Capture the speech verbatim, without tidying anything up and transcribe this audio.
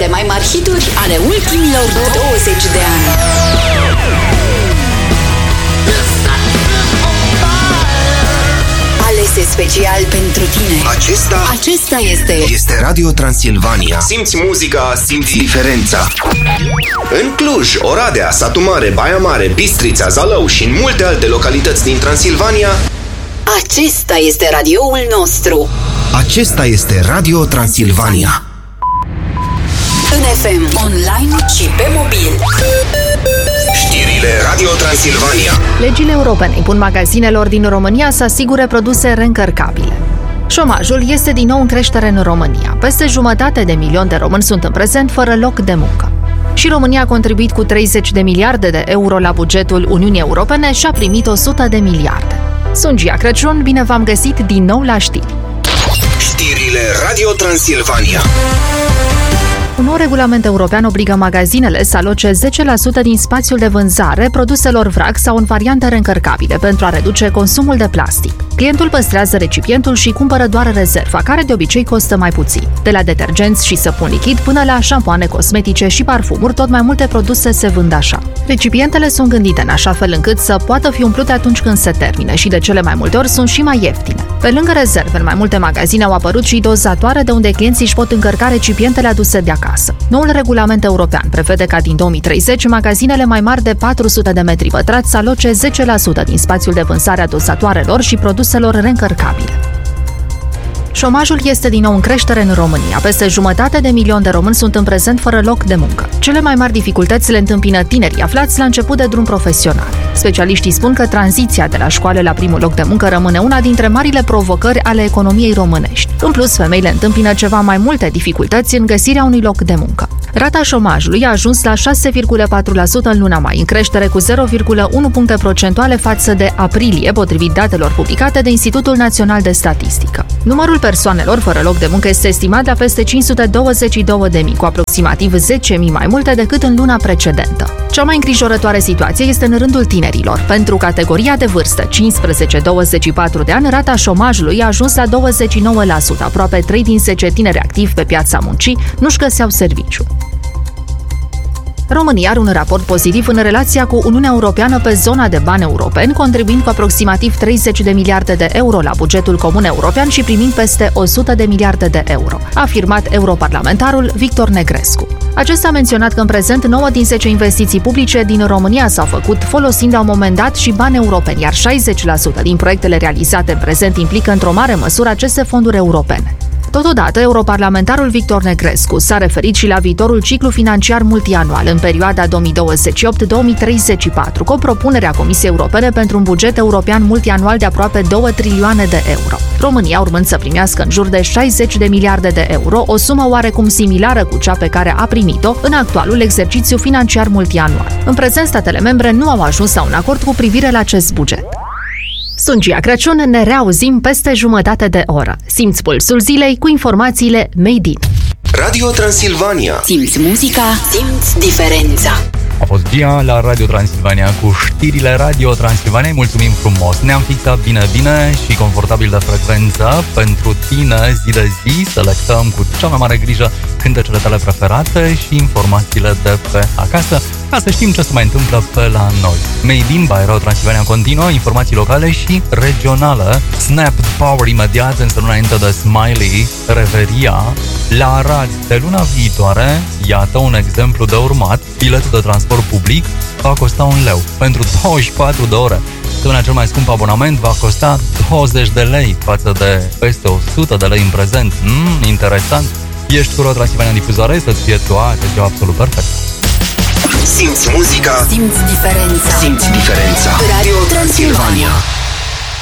Cele mai mari hituri ale ultimilor douăzeci de ani. Alese special pentru tine. Acesta Acesta este Este Radio Transilvania. Simți muzica, simți diferența. În Cluj, Oradea, Satu Mare, Baia Mare, Bistrița, Zalău și în multe alte localități din Transilvania, Acesta este radioul nostru. acesta este Radio Transilvania. În F M, online și pe mobil. Știrile Radio Transilvania. Legile europene impun magazinelor din România să asigure produse reîncărcabile. Șomajul este din nou în creștere în România. Peste jumătate de milion de români sunt în prezent fără loc de muncă. Și România a contribuit cu treizeci de miliarde de euro la bugetul Uniunii Europene și a primit o sută de miliarde. Sunt Gia Crăciun, bine v-am găsit din nou la știri. Știrile Radio Transilvania. Un nou regulament european obligă magazinele să aloce zece la sută din spațiul de vânzare produselor vrac sau în variante reîncărcabile pentru a reduce consumul de plastic. Clientul păstrează recipientul și cumpără doar rezerva, care de obicei costă mai puțin. De la detergenți și săpun lichid până la șampoane cosmetice și parfumuri, tot mai multe produse se vând așa. Recipientele sunt gândite în așa fel încât să poată fi umplute atunci când se termine și de cele mai multe ori sunt și mai ieftine. Pe lângă rezerve, în mai multe magazine au apărut și dozatoare de unde clienții își pot încărca recipientele aduse de acasă. Noul regulament european prevede ca din două mii treizeci magazinele mai mari de patru sute de metri pătrați să aloce zece la sută din spațiul de vânzare a dosatoarelor și produselor reîncărcabile. Șomajul este din nou în creștere în România. Peste jumătate de milion de români sunt în prezent fără loc de muncă. Cele mai mari dificultăți le întâmpină tinerii aflați la început de drum profesional. Specialiștii spun că tranziția de la școală la primul loc de muncă rămâne una dintre marile provocări ale economiei românești. În plus, femeile întâmpină ceva mai multe dificultăți în găsirea unui loc de muncă. Rata șomajului a ajuns la șase virgulă patru la sută în luna mai, în creștere cu zero virgulă unu puncte procentuale față de aprilie, potrivit datelor publicate de Institutul Național de Statistică. Numărul persoanelor fără loc de muncă este estimat la peste cinci sute douăzeci și două de mii, cu aproximativ zece mii mai multe decât în luna precedentă. Cea mai îngrijorătoare situație este în rândul tinerilor. Pentru categoria de vârstă cincisprezece douăzeci și patru de ani, rata șomajului a ajuns la douăzeci și nouă la sută, aproape trei din zece tineri activi pe piața muncii nu-și găseau serviciu. România are un raport pozitiv în relația cu Uniunea Europeană pe zona de bani europeni, contribuind cu aproximativ treizeci de miliarde de euro la bugetul comun european și primind peste o sută de miliarde de euro, a afirmat europarlamentarul Victor Negrescu. Acesta a menționat că în prezent nouă din zece investiții publice din România s-au făcut folosind la un moment dat și bani europeni, iar șaizeci la sută din proiectele realizate în prezent implică într-o mare măsură aceste fonduri europene. Totodată, europarlamentarul Victor Negrescu s-a referit și la viitorul ciclu financiar multianual în perioada două mii douăzeci și opt - două mii treizeci și patru, cu o propunere a Comisiei Europene pentru un buget european multianual de aproape două trilioane de euro. România urmând să primească în jur de șaizeci de miliarde de euro, o sumă oarecum similară cu cea pe care a primit-o în actualul exercițiu financiar multianual. În prezent, statele membre nu au ajuns la un acord cu privire la acest buget. Sunt Gia Crăciun, ne reauzim peste jumătate de oră. Simți pulsul zilei cu informațiile Made in Radio Transilvania. Simți muzica, simți diferența. A fost Gia la Radio Transilvania cu știrile Radio Transilvania. Mulțumim frumos! Ne-am fixat bine, bine și confortabil de frecvență pentru tine zi de zi. Selectăm cu cea mai mare grijă cântecele tale preferate și informațiile de pe acasă, ca să știm ce se mai întâmplă pe la noi. Made in by Radio Transilvania continuă, informații locale și regionale. Snap Power imediat, însă nu înainte de Smiley, Reveria. La Arad, de luna viitoare, iată un exemplu de urmat, biletul de transport public va costa un leu pentru douăzeci și patru de ore. Săptămâna cel mai scump abonament va costa douăzeci de lei față de peste o sută de lei în prezent. Mm, interesant! Ești cu Radio Transilvania în difuzoare, să-ți fie toate ziua absolut perfect. Simți muzica, simți diferența. Simți diferența. Radio Transilvania.